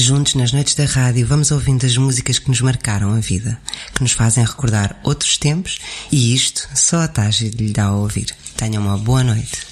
juntos nas noites da rádio vamos ouvindo as músicas que nos marcaram a vida, que nos fazem recordar outros tempos, e isto só a Tâgia lhe dá a ouvir. Tenham uma boa noite.